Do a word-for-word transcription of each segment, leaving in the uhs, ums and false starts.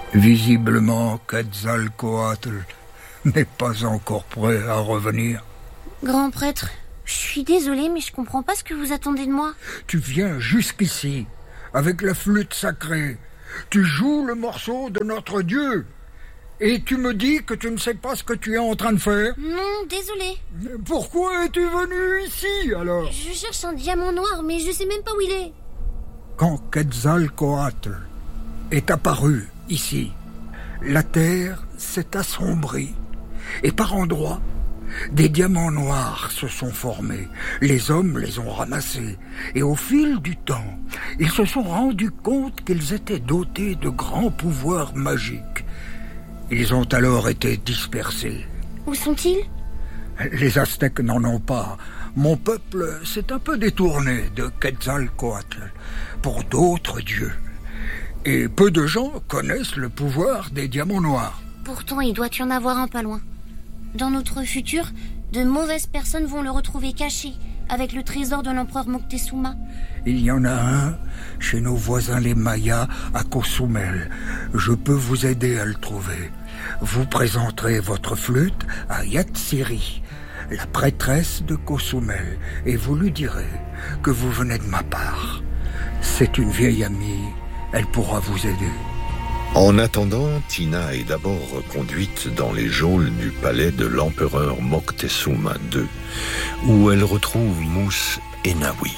Visiblement, Quetzalcoatl n'est pas encore prêt à revenir. Grand prêtre, je suis désolée, mais je comprends pas ce que vous attendez de moi. Tu viens jusqu'ici, avec la flûte sacrée. Tu joues le morceau de notre Dieu. Et tu me dis que tu ne sais pas ce que tu es en train de faire? Non, désolée. Pourquoi es-tu venu ici, alors? Je cherche un diamant noir, mais je sais même pas où il est. Quand Quetzalcoatl est apparu ici, la terre s'est assombrie. Et par endroits, des diamants noirs se sont formés. Les hommes les ont ramassés. Et au fil du temps, ils se sont rendus compte qu'ils étaient dotés de grands pouvoirs magiques. Ils ont alors été dispersés. Où sont-ils? Les Aztèques n'en ont pas. Mon peuple s'est un peu détourné de Quetzalcoatl pour d'autres dieux. Et peu de gens connaissent le pouvoir des diamants noirs. Pourtant, il doit y en avoir un pas loin. Dans notre futur, de mauvaises personnes vont le retrouver caché, avec le trésor de l'empereur Moctezuma. Il y en a un chez nos voisins les Mayas à Cozumel. Je peux vous aider à le trouver. Vous présenterez votre flûte à Yatsiri, la prêtresse de Cozumel, et vous lui direz que vous venez de ma part. C'est une vieille amie, elle pourra vous aider. En attendant, Tina est d'abord reconduite dans les geôles du palais de l'empereur Moctezuma deux, où elle retrouve Mousse et Naoui.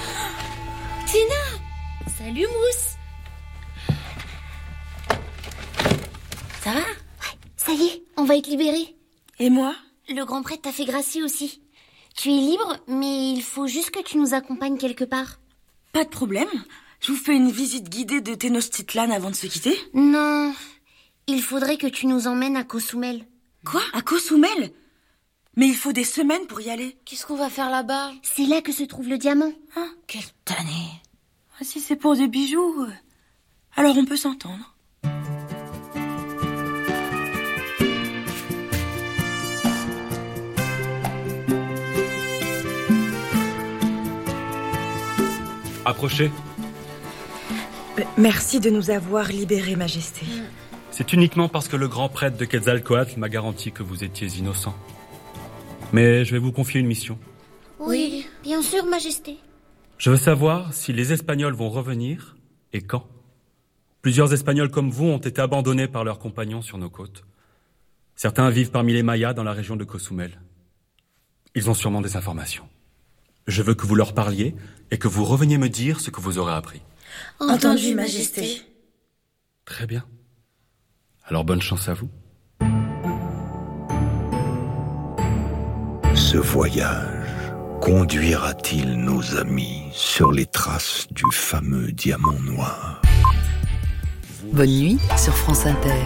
Tina! Salut Mousse! Ça va? Ouais, ça y est, on va être libérés. Et moi? Le grand prêtre t'a fait gracier aussi. Tu es libre, mais il faut juste que tu nous accompagnes quelque part. Pas de problème. Je vous fais une visite guidée de Tenochtitlan avant de se quitter? Non, il faudrait que tu nous emmènes à Cozumel. Quoi? À Cozumel? Mais il faut des semaines pour y aller. Qu'est-ce qu'on va faire là-bas? C'est là que se trouve le diamant. Hein? Quelle tannée. Ah, si c'est pour des bijoux, alors on peut s'entendre. Approchez. Merci de nous avoir libérés, Majesté. C'est uniquement parce que le grand prêtre de Quetzalcoatl m'a garanti que vous étiez innocent. Mais je vais vous confier une mission. Oui, bien sûr, Majesté. Je veux savoir si les Espagnols vont revenir et quand. Plusieurs Espagnols comme vous ont été abandonnés par leurs compagnons sur nos côtes. Certains vivent parmi les Mayas dans la région de Cozumel. Ils ont sûrement des informations. Je veux que vous leur parliez et que vous reveniez me dire ce que vous aurez appris. Entendu, Majesté. Très bien. Alors bonne chance à vous. Ce voyage conduira-t-il nos amis sur les traces du fameux diamant noir? Bonne nuit sur France Inter.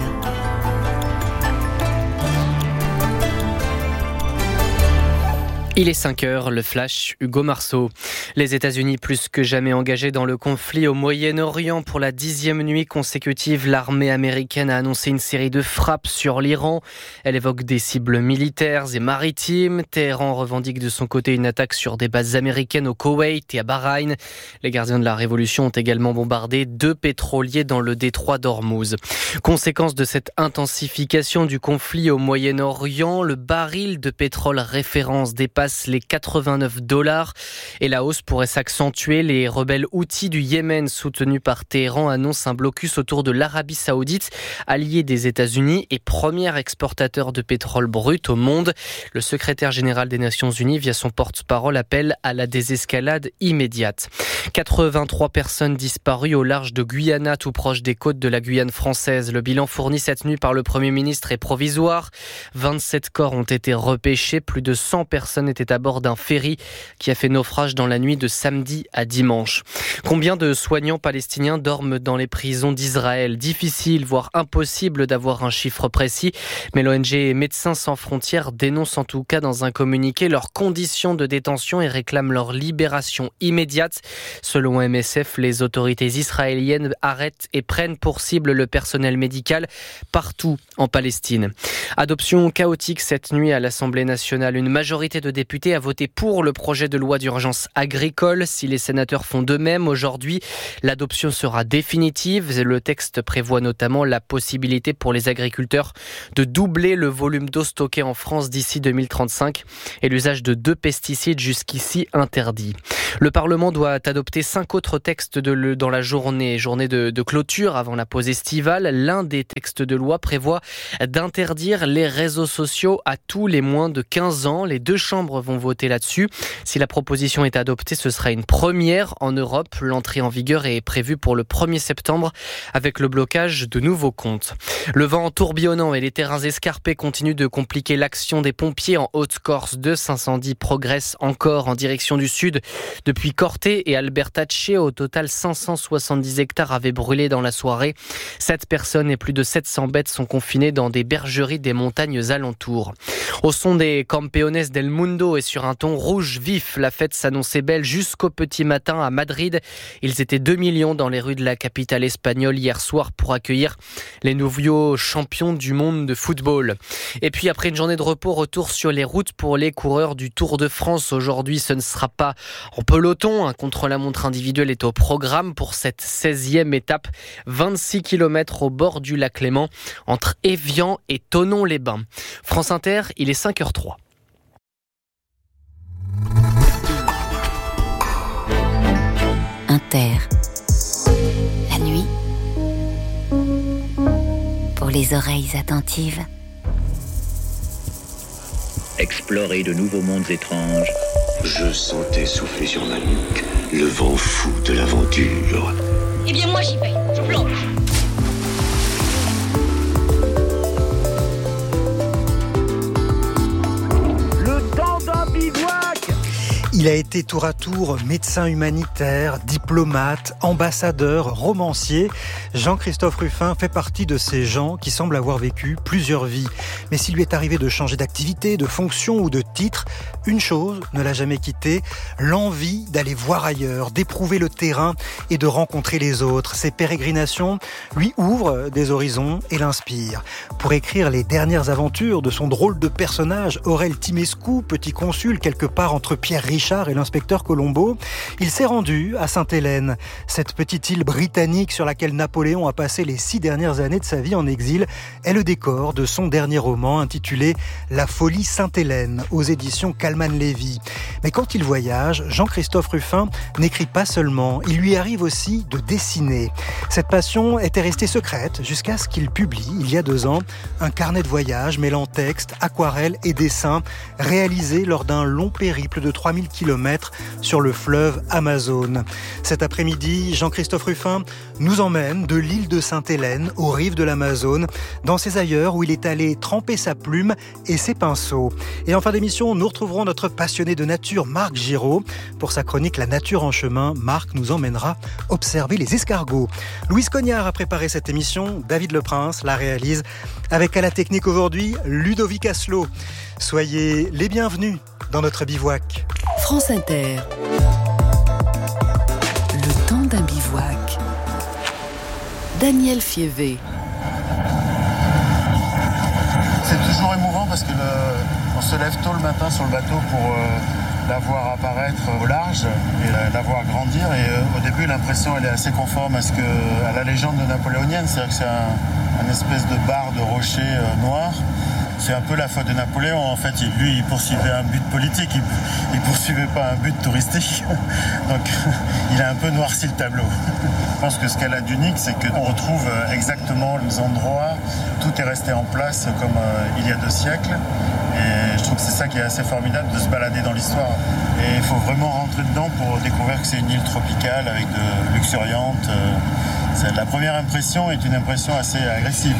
Il est cinq heures, le flash, Hugo Marceau. Les États-Unis plus que jamais engagés dans le conflit au Moyen-Orient. Pour la dixième nuit consécutive, l'armée américaine a annoncé une série de frappes sur l'Iran. Elle évoque des cibles militaires et maritimes. Téhéran revendique de son côté une attaque sur des bases américaines au Koweït et à Bahreïn. Les gardiens de la Révolution ont également bombardé deux pétroliers dans le détroit d'Ormuz. Conséquence de cette intensification du conflit au Moyen-Orient, le baril de pétrole référence dépasse les quatre-vingt-neuf dollars et la hausse pourrait s'accentuer. Les rebelles houthis du Yémen soutenus par Téhéran annoncent un blocus autour de l'Arabie Saoudite, allié des États-Unis et premier exportateur de pétrole brut au monde. Le secrétaire général des Nations Unies, via son porte-parole, appelle à la désescalade immédiate. quatre-vingt-trois personnes disparues au large de Guyana, tout proche des côtes de la Guyane française. Le bilan fourni cette nuit par le Premier ministre est provisoire. vingt-sept corps ont été repêchés. Plus de cent personnes étaient à bord d'un ferry qui a fait naufrage dans la nuit de samedi à dimanche. Combien de soignants palestiniens dorment dans les prisons d'Israël? Difficile, voire impossible d'avoir un chiffre précis, mais l'O N G Médecins sans frontières dénonce en tout cas dans un communiqué leurs conditions de détention et réclame leur libération immédiate. Selon M S F, les autorités israéliennes arrêtent et prennent pour cible le personnel médical partout en Palestine. Adoption chaotique cette nuit à l'Assemblée nationale. Une majorité de députés députés a voté pour le projet de loi d'urgence agricole. Si les sénateurs font de même aujourd'hui, l'adoption sera définitive. Le texte prévoit notamment la possibilité pour les agriculteurs de doubler le volume d'eau stocké en France d'ici deux mille trente-cinq et l'usage de deux pesticides jusqu'ici interdits. Le Parlement doit adopter cinq autres textes de le, dans la journée, journée de, de clôture avant la pause estivale. L'un des textes de loi prévoit d'interdire les réseaux sociaux à tous les moins de quinze ans. Les deux chambres vont voter là-dessus. Si la proposition est adoptée, ce sera une première en Europe. L'entrée en vigueur est prévue pour le premier septembre avec le blocage de nouveaux comptes. Le vent tourbillonnant et les terrains escarpés continuent de compliquer l'action des pompiers en Haute-Corse. Deux incendies progressent encore en direction du sud. Depuis Corté et Albertacce, au total cinq cent soixante-dix hectares avaient brûlé dans la soirée. Sept personnes et plus de sept cents bêtes sont confinées dans des bergeries des montagnes alentours. Au son des Campeones del Mundo et sur un ton rouge vif, la fête s'annonçait belle jusqu'au petit matin à Madrid. Ils étaient deux millions dans les rues de la capitale espagnole hier soir pour accueillir les nouveaux champions du monde de football. Et puis après une journée de repos, retour sur les routes pour les coureurs du Tour de France. Aujourd'hui, ce ne sera pas en peloton. Un contre-la-montre individuel est au programme pour cette seizième étape. vingt-six kilomètres au bord du lac Léman entre Évian et Thonon-les-Bains. France Inter, il est cinq heures trois. Inter. La nuit. Pour les oreilles attentives. Explorer de nouveaux mondes étranges. Je sentais souffler sur ma nuque le vent fou de l'aventure. Eh bien moi j'y vais, je plonge. Le temps d'un bivouac. Il a été tour à tour médecin humanitaire, diplomate, ambassadeur, romancier. Jean-Christophe Rufin fait partie de ces gens qui semblent avoir vécu plusieurs vies. Mais s'il lui est arrivé de changer d'activité, de fonction ou de titre, une chose ne l'a jamais quitté, l'envie d'aller voir ailleurs, d'éprouver le terrain et de rencontrer les autres. Ces pérégrinations lui ouvrent des horizons et l'inspirent. Pour écrire les dernières aventures de son drôle de personnage, Aurel Timescu, petit consul quelque part entre Pierre Richard et l'inspecteur Colombo, il s'est rendu à Sainte-Hélène, cette petite île britannique sur laquelle Napoléon a passé les six dernières années de sa vie en exil, est le décor de son dernier roman intitulé La folie Sainte-Hélène, aux éditions Calman-Lévy. Mais quand il voyage, Jean-Christophe Rufin n'écrit pas seulement, il lui arrive aussi de dessiner. Cette passion était restée secrète jusqu'à ce qu'il publie, il y a deux ans, un carnet de voyage mêlant texte, aquarelle et dessin, réalisé lors d'un long périple de trois mille kilomètres sur le fleuve Amazone. Cet après-midi, Jean-Christophe Rufin nous emmène de l'île de Sainte-Hélène aux rives de l'Amazone, dans ces ailleurs où il est allé tremper sa plume et ses pinceaux. Et en fin d'émission, nous retrouverons notre passionné de nature, Marc Giraud. Pour sa chronique La nature en chemin, Marc nous emmènera observer les escargots. Louise Cognard a préparé cette émission, David Leprince la réalise, avec à la technique aujourd'hui Ludovic Asselot. Soyez les bienvenus dans notre bivouac. France Inter. Le temps d'un bivouac. Daniel Fievé. C'est toujours émouvant parce que le, on se lève tôt le matin sur le bateau pour euh, la voir apparaître au large et la, la voir grandir. Et euh, au début, l'impression elle est assez conforme à, ce que, à la légende napoléonienne, c'est-à-dire que c'est un, un espèce de bar de rochers euh, noirs. C'est un peu la faute de Napoléon. En fait, lui, il poursuivait un but politique, il ne poursuivait pas un but touristique. Donc, il a un peu noirci le tableau. Je pense que ce qu'elle a d'unique, c'est qu'on retrouve exactement les endroits. Tout est resté en place comme euh, il y a deux siècles. Et je trouve que c'est ça qui est assez formidable de se balader dans l'histoire. Et il faut vraiment rentrer dedans pour découvrir que c'est une île tropicale avec de luxuriantes. C'est, la première impression est une impression assez agressive.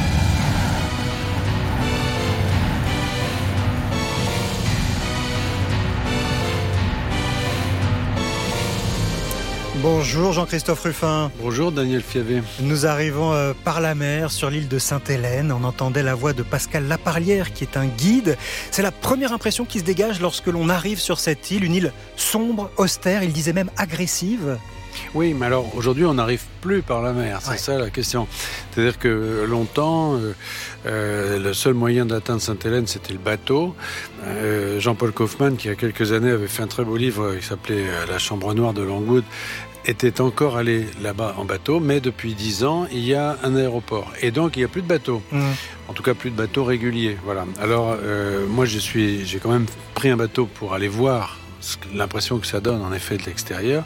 Bonjour Jean-Christophe Rufin. Bonjour Daniel Fievé. Nous arrivons euh, par la mer sur l'île de Sainte-Hélène. On entendait la voix de Pascal Laparlière qui est un guide. C'est la première impression qui se dégage lorsque l'on arrive sur cette île. Une île sombre, austère, il disait même agressive. Oui, mais alors aujourd'hui, on n'arrive plus par la mer. C'est ouais. ça la question. C'est-à-dire que longtemps, euh, euh, le seul moyen d'atteindre Sainte-Hélène, c'était le bateau. Euh, Jean-Paul Kaufmann, qui il y a quelques années avait fait un très beau livre qui s'appelait « La chambre noire de Longwood », était encore allé là-bas en bateau, mais depuis dix ans, il y a un aéroport. Et donc, il n'y a plus de bateaux. Mmh. En tout cas, plus de bateaux réguliers. Voilà. Alors, euh, moi, je suis, j'ai quand même pris un bateau pour aller voir l'impression que ça donne, en effet, de l'extérieur.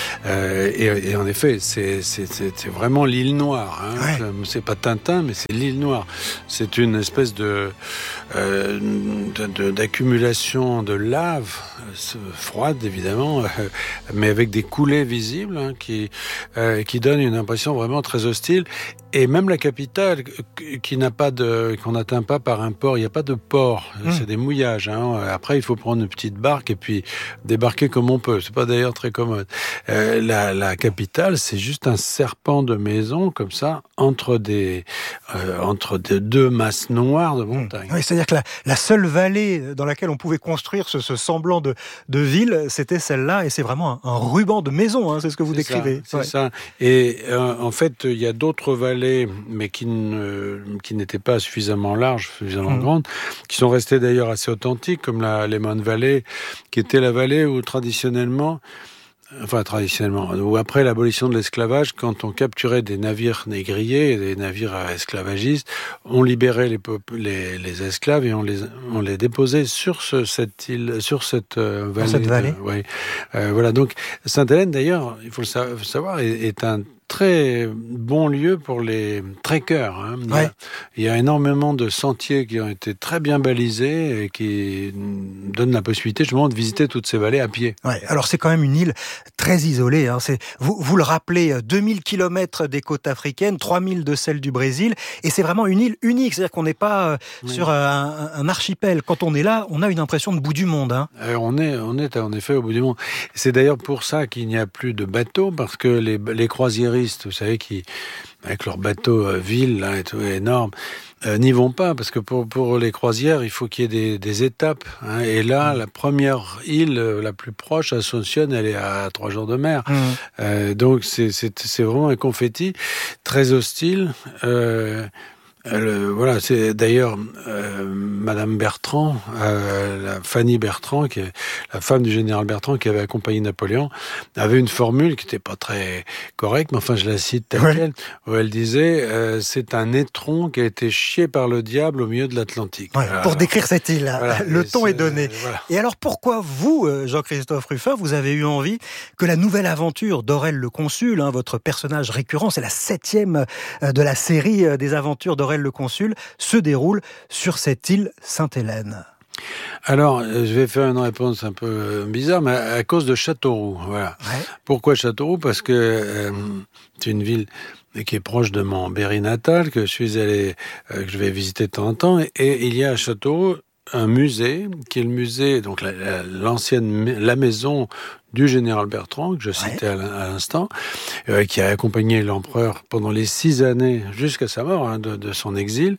Euh, et, et en effet, c'est, c'est, c'est, c'est vraiment l'île Noire. Hein. Ouais. C'est pas Tintin, mais c'est l'île Noire. C'est une espèce de, euh, de, de d'accumulation de lave, euh, froide, évidemment, euh, mais avec des coulées visibles, hein, qui, euh, qui donnent une impression vraiment très hostile. Et même la capitale, qui n'a pas de, qu'on n'atteint pas par un port, il n'y a pas de port, mmh. c'est des mouillages. Hein. Après, il faut prendre une petite barque et puis débarquer comme on peut. C'est pas d'ailleurs très commode. Euh, la, la capitale, c'est juste un serpent de maison comme ça entre des, euh, entre des deux masses noires de montagnes. Oui, c'est-à-dire que la, la seule vallée dans laquelle on pouvait construire ce, ce semblant de, de ville, c'était celle-là, et c'est vraiment un, un ruban de maison. Hein, c'est ce que vous c'est décrivez. Ça, c'est ouais. ça. Et euh, en fait, il y a d'autres vallées, mais qui, ne, qui n'étaient pas suffisamment larges, suffisamment mmh. grandes, qui sont restées d'ailleurs assez authentiques, comme la Lehman Valley, qui était la vallée où traditionnellement, enfin traditionnellement, où après l'abolition de l'esclavage, quand on capturait des navires négriers, des navires esclavagistes, on libérait les, les, les esclaves et on les, on les déposait sur ce, cette île, sur cette euh, vallée. Cette vallée. De, ouais. euh, voilà. Donc Sainte-Hélène, d'ailleurs, il faut le savoir, est, est un très bon lieu pour les trekkers. Hein. Il, y a, ouais. il y a énormément de sentiers qui ont été très bien balisés et qui donnent la possibilité justement de visiter toutes ces vallées à pied. Ouais. Alors c'est quand même une île très isolée. Hein. C'est, vous, vous le rappelez, deux mille kilomètres des côtes africaines, trois mille de celles du Brésil, et c'est vraiment une île unique. C'est-à-dire qu'on n'est pas euh, oui. sur un, un archipel. Quand on est là, on a une impression de bout du monde. Hein. Euh, on est, on est en effet au bout du monde. C'est d'ailleurs pour ça qu'il n'y a plus de bateaux, parce que les, les croisiéristes, vous savez, qui, avec leurs bateaux euh, villes, là, et tout, énormes, euh, n'y vont pas, parce que pour, pour les croisières, il faut qu'il y ait des, des étapes. Hein, et là, mmh. la première île euh, la plus proche, Asunción, elle est à trois jours de mer. Mmh. Euh, donc, c'est, c'est, c'est vraiment un confetti très hostile. Euh, Euh, voilà, c'est d'ailleurs euh, Madame Bertrand, euh, la Fanny Bertrand, qui est la femme du général Bertrand, qui avait accompagné Napoléon, avait une formule qui n'était pas très correcte, mais enfin je la cite telle ouais. quelle, où elle disait euh, c'est un étron qui a été chié par le diable au milieu de l'Atlantique. Ouais, voilà, pour alors, décrire cette île, voilà, le ton est donné. Euh, voilà. Et alors pourquoi vous, Jean-Christophe Ruffin, vous avez eu envie que la nouvelle aventure d'Aurèle le Consul, hein, votre personnage récurrent, c'est la septième de la série des aventures d'Aurèle le Consul, se déroule sur cette île Sainte-Hélène? Alors, je vais faire une réponse un peu bizarre, mais à cause de Châteauroux. Voilà. Ouais. Pourquoi Châteauroux ? Parce que euh, c'est une ville qui est proche de mon Berry natal, que je suis allé, euh, que je vais visiter de temps en temps, et, et il y a à Châteauroux un musée, qui est le musée, donc la, la, l'ancienne, la maison du général Bertrand, que je citais ouais. à l'instant, euh, qui a accompagné l'empereur pendant les six années, jusqu'à sa mort, hein, de, de son exil.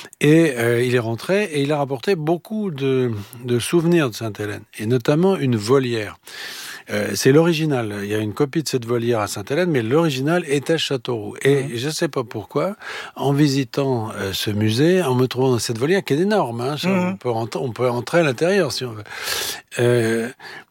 Et euh, il est rentré et il a rapporté beaucoup de, de souvenirs de Sainte-Hélène, et notamment une volière. Euh, c'est l'original. Il y a une copie de cette volière à Sainte-Hélène, mais l'original est à Châteauroux. Et mmh. je ne sais pas pourquoi, en visitant euh, ce musée, en me trouvant dans cette volière, qui est énorme, hein, mmh. on, peut rentrer, on peut entrer à l'intérieur si on veut, euh,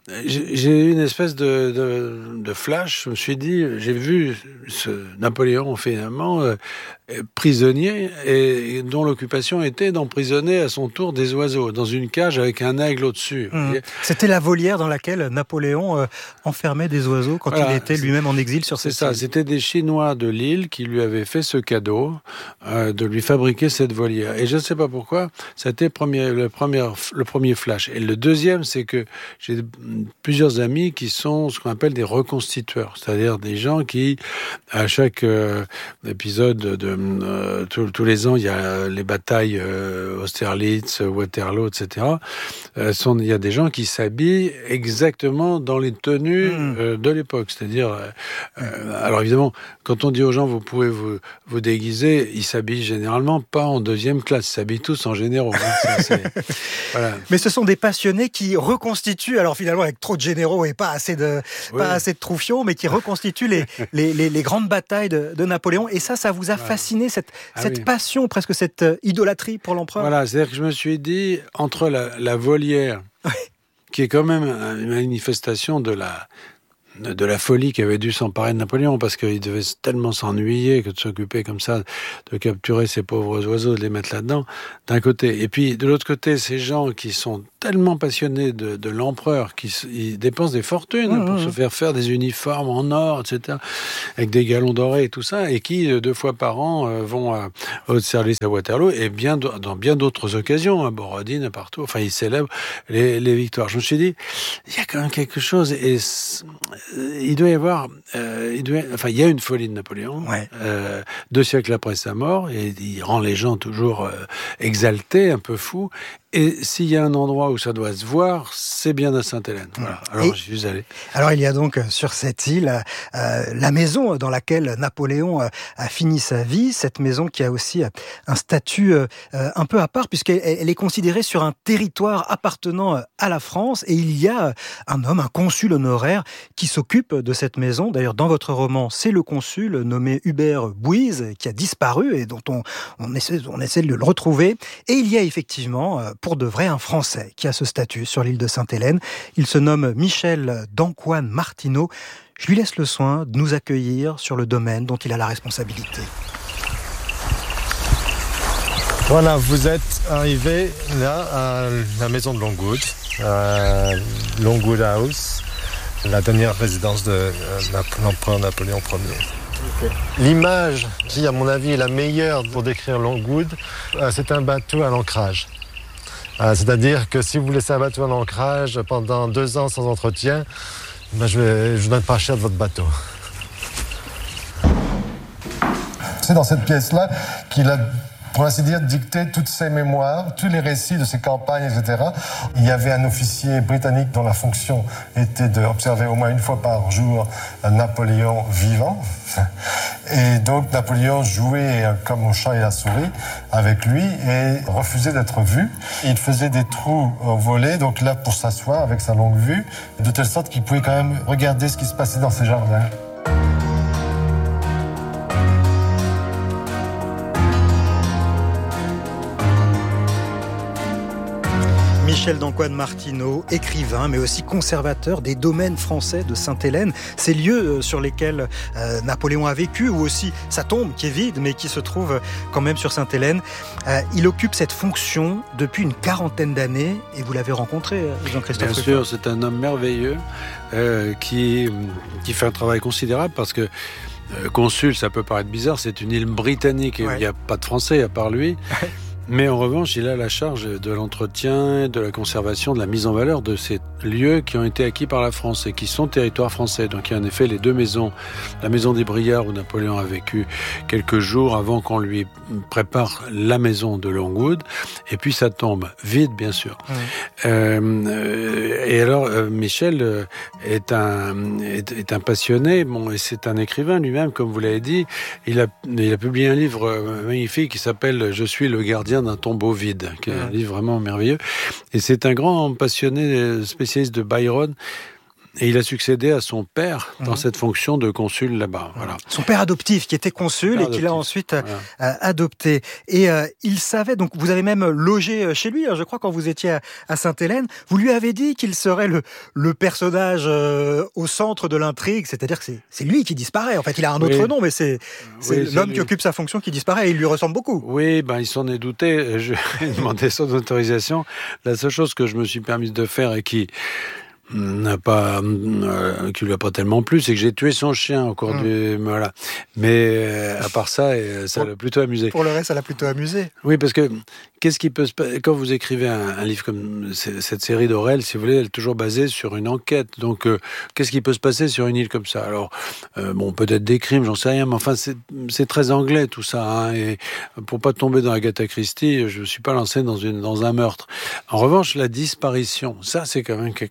j'ai eu une espèce de, de, de flash. Je me suis dit, j'ai vu ce Napoléon finalement euh, prisonnier, et dont l'occupation était d'emprisonner à son tour des oiseaux dans une cage avec un aigle au-dessus. Mmh. C'était la volière dans laquelle Napoléon euh, enfermait des oiseaux quand voilà, il était lui-même en exil sur cette île. C'est ça, c'était des Chinois de l'île qui lui avaient fait ce cadeau euh, de lui fabriquer cette volière. Et je ne sais pas pourquoi, c'était premier, le, premier, le premier flash. Et le deuxième, c'est que j'ai plusieurs amis qui sont ce qu'on appelle des reconstitueurs, c'est-à-dire des gens qui, à chaque euh, épisode de euh, tous, tous les ans, il y a les batailles euh, Austerlitz, Waterloo, et cetera. Euh, sont, il y a des gens qui s'habillent exactement dans les tenues mmh. euh, de l'époque, c'est-à-dire, euh, alors évidemment, quand on dit aux gens vous pouvez vous, vous déguiser, ils s'habillent généralement pas en deuxième classe, ils s'habillent tous en généraux. Hein, ça, c'est, voilà. Mais ce sont des passionnés qui reconstituent, alors finalement avec trop de généraux et pas assez de, oui. pas assez de troufions, mais qui reconstitue les, les, les, les grandes batailles de, de Napoléon. Et ça, ça vous a fasciné, cette, ah, cette oui. passion, presque cette idolâtrie pour l'empereur. Voilà, c'est-à-dire que je me suis dit, entre la, la volière, oui. qui est quand même une manifestation de la... de la folie qui avait dû s'emparer de Napoléon, parce qu'il devait tellement s'ennuyer que de s'occuper comme ça, de capturer ces pauvres oiseaux, de les mettre là-dedans, d'un côté. Et puis, de l'autre côté, ces gens qui sont tellement passionnés de, de l'empereur, qui ils dépensent des fortunes mmh, pour mmh. se faire faire des uniformes en or, et cetera, avec des galons dorés et tout ça, et qui, deux fois par an, euh, vont à haute service à Waterloo, et bien, dans bien d'autres occasions, à Borodine, partout, enfin, ils célèbrent les, les victoires. Je me suis dit, il y a quand même quelque chose, et il doit y avoir, euh, il doit, enfin, il y a une folie de Napoléon, ouais. euh, deux siècles après sa mort, et il rend les gens toujours euh, exaltés, un peu fous. Et s'il y a un endroit où ça doit se voir, c'est bien à Sainte-Hélène. Voilà. Alors, et, j'y suis allé. Alors, il y a donc sur cette île euh, la maison dans laquelle Napoléon euh, a fini sa vie. Cette maison qui a aussi euh, un statut euh, un peu à part, puisqu'elle elle est considérée sur un territoire appartenant à la France. Et il y a un homme, un consul honoraire, qui s'occupe de cette maison. D'ailleurs, dans votre roman, c'est le consul nommé Hubert Bouise qui a disparu et dont on, on, essaie, on essaie de le retrouver. Et il y a effectivement... Euh, pour de vrai un Français qui a ce statut sur l'île de Sainte-Hélène. Il se nomme Michel d'Ancoine Martineau. Je lui laisse le soin de nous accueillir sur le domaine dont il a la responsabilité. Voilà, vous êtes arrivé là à la maison de Longwood, à Longwood House, la dernière résidence de euh, l'empereur Napoléon Ier. Okay. L'image qui, à mon avis, est la meilleure pour décrire Longwood, euh, c'est un bateau à l'ancrage. Euh, c'est-à-dire que si vous laissez un bateau à l'ancrage pendant deux ans sans entretien, ben je ne vous donne pas cher de votre bateau. C'est dans cette pièce-là qu'il a, pour ainsi dire, dicté toutes ses mémoires, tous les récits de ses campagnes, et cetera. Il y avait un officier britannique dont la fonction était d'observer au moins une fois par jour Napoléon vivant. Et donc Napoléon jouait comme au chat et la souris avec lui et refusait d'être vu. Il faisait des trous au volet, donc là pour s'asseoir avec sa longue vue, de telle sorte qu'il pouvait quand même regarder ce qui se passait dans ses jardins. Michel d'Ancoine Martineau, écrivain, mais aussi conservateur des domaines français de Sainte-Hélène, ces lieux sur lesquels euh, Napoléon a vécu, ou aussi sa tombe qui est vide, mais qui se trouve quand même sur Sainte-Hélène. Euh, il occupe cette fonction depuis une quarantaine d'années, et vous l'avez rencontré, Jean-Christophe Bien sûr, c'est un homme merveilleux euh, qui, qui fait un travail considérable, parce que euh, consul, ça peut paraître bizarre, c'est une île britannique, et ouais. il n'y a pas de Français à part lui. Mais en revanche, il a la charge de l'entretien, de la conservation, de la mise en valeur de ces lieux qui ont été acquis par la France et qui sont territoires français. Donc il y a en effet les deux maisons. La maison des Briards où Napoléon a vécu quelques jours avant qu'on lui prépare la maison de Longwood. Et puis sa tombe, vide bien sûr. Mmh. Euh, et alors euh, Michel est un, est, est un passionné, bon, et c'est un écrivain lui-même, comme vous l'avez dit. Il a, il a publié un livre magnifique qui s'appelle « Je suis le gardien d'un tombeau vide », qui est un livre vraiment merveilleux. Et c'est un grand passionné spécialiste de Byron. Et il a succédé à son père dans mmh. cette fonction de consul là-bas. Voilà. Son père adoptif, qui était consul et qu'il a ensuite voilà. euh, adopté. Et euh, il savait, donc vous avez même logé chez lui, hein, je crois, quand vous étiez à, à Sainte-Hélène. Vous lui avez dit qu'il serait le, le personnage euh, au centre de l'intrigue, c'est-à-dire que c'est, c'est lui qui disparaît. En fait, il a un autre oui. nom, mais c'est, c'est oui, l'homme c'est qui occupe sa fonction qui disparaît et il lui ressemble beaucoup. Oui, ben, il s'en est douté. Je lui ai demandé son autorisation. La seule chose que je me suis permise de faire et qui... n'a pas euh, qui lui a pas tellement plu, c'est que j'ai tué son chien au cours mmh. du voilà. Mais euh, à part ça, euh, ça l'a plutôt amusé. Pour le reste, ça l'a plutôt amusé. Oui, parce que qu'est-ce qui peut se passer quand vous écrivez un, un livre comme cette série d'Aurel, si vous voulez, elle est toujours basée sur une enquête. Donc, euh, qu'est-ce qui peut se passer sur une île comme ça ? Alors, euh, bon, peut-être des crimes, j'en sais rien, mais enfin, c'est, c'est très anglais tout ça. Hein, et pour pas tomber dans Agatha Christie, je me suis pas lancé dans une dans un meurtre. En revanche, la disparition, ça, c'est quand même quelque chose.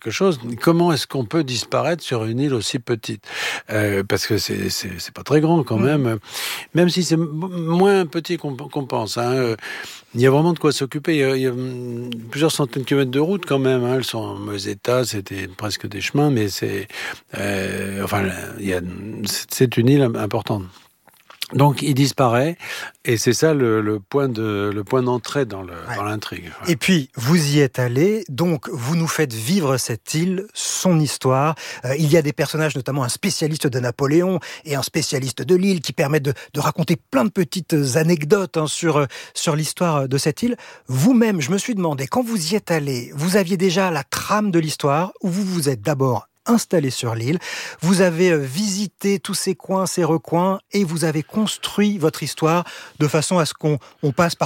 comment est-ce qu'on peut disparaître sur une île aussi petite ? euh, Parce que c'est, c'est, c'est pas très grand quand même, mmh. même si c'est moins petit qu'on, qu'on pense. Hein. Il y a vraiment de quoi s'occuper. Il y a, il y a plusieurs centaines de kilomètres de route quand même. Hein. Elles sont en mauvais état, c'était presque des chemins, mais c'est, euh, enfin, il y a, c'est une île importante. Donc il disparaît, et c'est ça le, le point de le point d'entrée dans, le, ouais. dans l'intrigue. Ouais. Et puis vous y êtes allé, donc vous nous faites vivre cette île, son histoire. Euh, il y a des personnages, notamment un spécialiste de Napoléon et un spécialiste de l'île, qui permettent de, de raconter plein de petites anecdotes hein, sur sur l'histoire de cette île. Vous-même, je me suis demandé, quand vous y êtes allé, vous aviez déjà la trame de l'histoire, ou vous vous êtes d'abord installé sur l'île, vous avez visité tous ces coins, ces recoins, et vous avez construit votre histoire de façon à ce qu'on on passe par